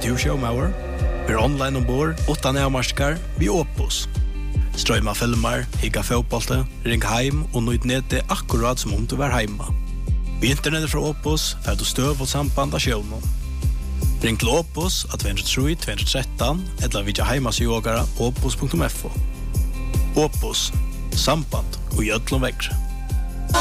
du showmauer? Ver online ombord, utan avmarskar, vi Opus. Strøyma filmer, higga fotbollte, ring heim og nøyt nete akkurat som om du var heima. Vi internettet fra Opus, fer du støv og samband av sjøvnen. Ring til Opus at 203-213, eller vidja heimasjogara opus.fo. Opus, samband og gjødlom vekkre.